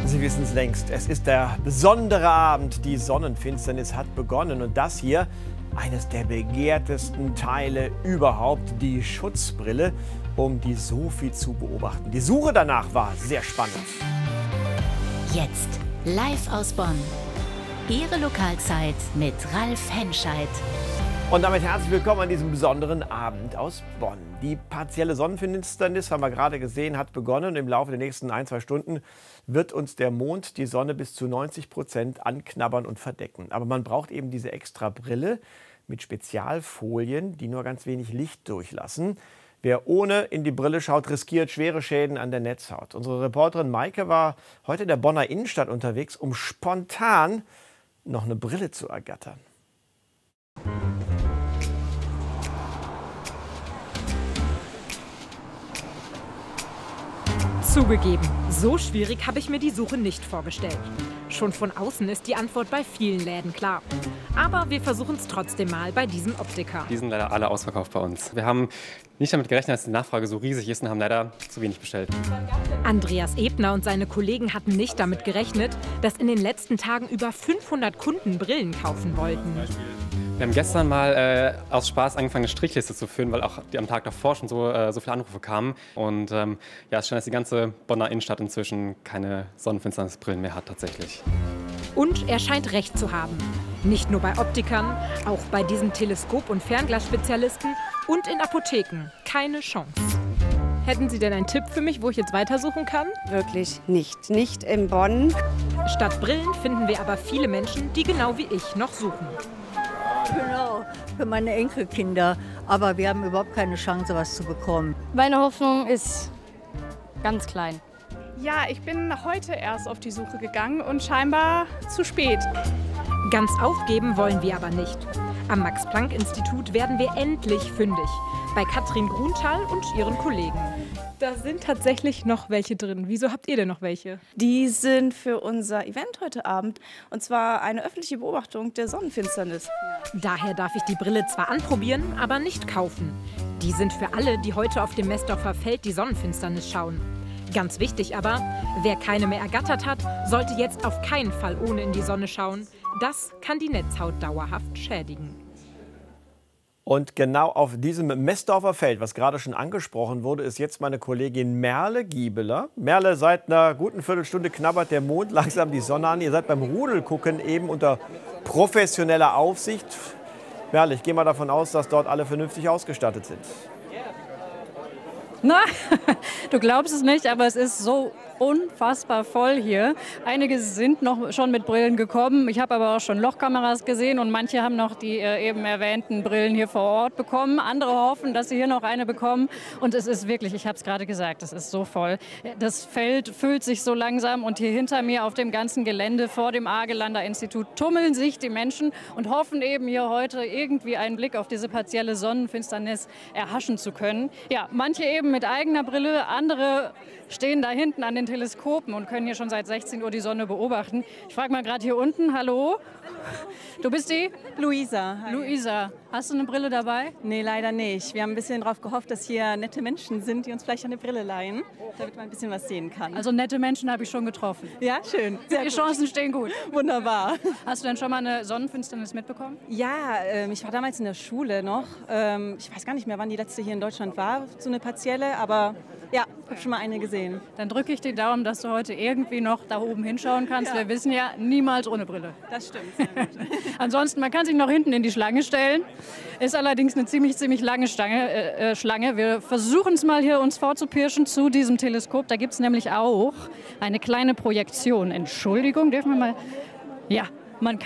Sie wissen es längst, es ist der besondere Abend, die Sonnenfinsternis hat begonnen und das hier, eines der begehrtesten Teile überhaupt, die Schutzbrille, um die Sophie zu beobachten. Die Suche danach war sehr spannend. Jetzt live aus Bonn. Ihre Lokalzeit mit Ralf Henscheid. Und damit herzlich willkommen an diesem besonderen Abend aus Bonn. Die partielle Sonnenfinsternis, haben wir gerade gesehen, hat begonnen. Im Laufe der nächsten 1-2 Stunden wird uns der Mond die Sonne bis zu 90% anknabbern und verdecken. Aber man braucht eben diese extra Brille mit Spezialfolien, die nur ganz wenig Licht durchlassen. Wer ohne in die Brille schaut, riskiert schwere Schäden an der Netzhaut. Unsere Reporterin Maike war heute in der Bonner Innenstadt unterwegs, um spontan noch eine Brille zu ergattern. Zugegeben, so schwierig habe ich mir die Suche nicht vorgestellt. Schon von außen ist die Antwort bei vielen Läden klar. Aber wir versuchen es trotzdem mal bei diesem Optiker. Die sind leider alle ausverkauft bei uns. Wir haben nicht damit gerechnet, dass die Nachfrage so riesig ist und haben leider zu wenig bestellt. Andreas Ebner und seine Kollegen hatten nicht damit gerechnet, dass in den letzten Tagen über 500 Kunden Brillen kaufen wollten. Wir haben gestern mal aus Spaß angefangen, eine Strichliste zu führen, weil auch am Tag davor schon so viele Anrufe kamen. Und ja, es scheint, dass die ganze Bonner Innenstadt inzwischen keine Sonnenfinsternisbrillen mehr hat tatsächlich. Und er scheint recht zu haben. Nicht nur bei Optikern, auch bei diesen Teleskop- und Fernglasspezialisten und in Apotheken. Keine Chance. Hätten Sie denn einen Tipp für mich, wo ich jetzt weitersuchen kann? Wirklich nicht. Nicht in Bonn. Statt Brillen finden wir aber viele Menschen, die genau wie ich noch suchen. Genau, für meine Enkelkinder. Aber wir haben überhaupt keine Chance, was zu bekommen. Meine Hoffnung ist ganz klein. Ja, ich bin heute erst auf die Suche gegangen und scheinbar zu spät. Ganz aufgeben wollen wir aber nicht. Am Max-Planck-Institut werden wir endlich fündig. Bei Katrin Grunthal und ihren Kollegen. Da sind tatsächlich noch welche drin. Wieso habt ihr denn noch welche? Die sind für unser Event heute Abend. Und zwar eine öffentliche Beobachtung der Sonnenfinsternis. Daher darf ich die Brille zwar anprobieren, aber nicht kaufen. Die sind für alle, die heute auf dem Messdorfer Feld die Sonnenfinsternis schauen. Ganz wichtig aber, wer keine mehr ergattert hat, sollte jetzt auf keinen Fall ohne in die Sonne schauen. Das kann die Netzhaut dauerhaft schädigen. Und genau auf diesem Messdorfer Feld, was gerade schon angesprochen wurde, ist jetzt meine Kollegin Merle Giebeler. Merle, seit einer guten Viertelstunde knabbert der Mond langsam die Sonne an. Ihr seid beim Rudelgucken eben unter professioneller Aufsicht. Merle, ich gehe mal davon aus, dass dort alle vernünftig ausgestattet sind. Na, du glaubst es nicht, aber es ist so unfassbar voll hier. Einige sind noch schon mit Brillen gekommen. Ich habe aber auch schon Lochkameras gesehen und manche haben noch die eben erwähnten Brillen hier vor Ort bekommen. Andere hoffen, dass sie hier noch eine bekommen. Und es ist wirklich, ich habe es gerade gesagt, es ist so voll. Das Feld füllt sich so langsam und hier hinter mir auf dem ganzen Gelände vor dem Argelander Institut tummeln sich die Menschen und hoffen eben hier heute irgendwie einen Blick auf diese partielle Sonnenfinsternis erhaschen zu können. Ja, manche eben mit eigener Brille, andere stehen da hinten an den Teleskopen und können hier schon seit 16 Uhr die Sonne beobachten. Ich frage mal gerade hier unten, hallo, du bist die? Luisa. Hi. Luisa, hast du eine Brille dabei? Nee, leider nicht. Wir haben ein bisschen darauf gehofft, dass hier nette Menschen sind, die uns vielleicht eine Brille leihen, damit man ein bisschen was sehen kann. Also nette Menschen habe ich schon getroffen. Ja, schön. Sehr die Chancen stehen gut. Wunderbar. Hast du denn schon mal eine Sonnenfinsternis mitbekommen? Ja, ich war damals in der Schule noch. Ich weiß gar nicht mehr, wann die letzte hier in Deutschland war, so eine partielle, aber ja, ich habe schon mal eine gesehen. Dann drücke ich die Daumen, dass du heute irgendwie noch da oben hinschauen kannst. Ja. Wir wissen ja, niemals ohne Brille. Das stimmt. Sehr gut. Ansonsten, man kann sich noch hinten in die Schlange stellen. Ist allerdings eine ziemlich lange Schlange. Wir versuchen es mal hier uns vorzupirschen zu diesem Teleskop. Da gibt es nämlich auch eine kleine Projektion. Entschuldigung, dürfen wir mal... Ja, man